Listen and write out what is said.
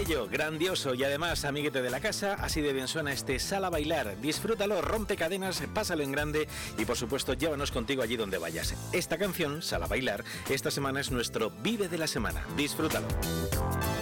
bello, grandioso y además, amiguete de la casa, así de bien suena este Sal a Bailar. Disfrútalo, rompe cadenas, pásalo en grande y por supuesto llévanos contigo allí donde vayas. Esta canción, Sal a Bailar, esta semana es nuestro Vive de la Semana. Disfrútalo.